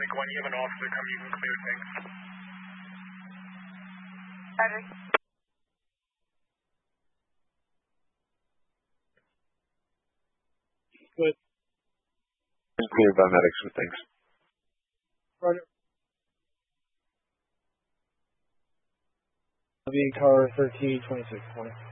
Dynamic 1, you have an officer come, you can clear things. Roger. Good. Clear by medics with things. Roger. Being car 1326, 20.